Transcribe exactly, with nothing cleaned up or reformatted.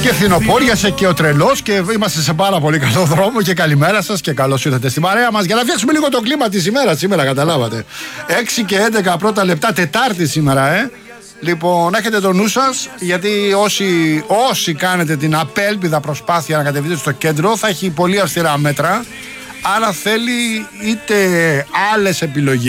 Και φθινοπόριασε και ο τρελός και είμαστε σε πάρα πολύ καλό δρόμο. Και καλημέρα σας και καλώς ήρθατε στην παρέα μας για να φτιάξουμε λίγο το κλίμα της ημέρας σήμερα, καταλάβατε. έξι και έντεκα πρώτα λεπτά, Τετάρτη σήμερα, ε. Λοιπόν, έχετε το νου σας, γιατί όσοι, όσοι κάνετε την απέλπιδα προσπάθεια να κατεβείτε στο κέντρο, θα έχει πολύ αυστηρά μέτρα. Άρα θέλει είτε άλλες επιλογές.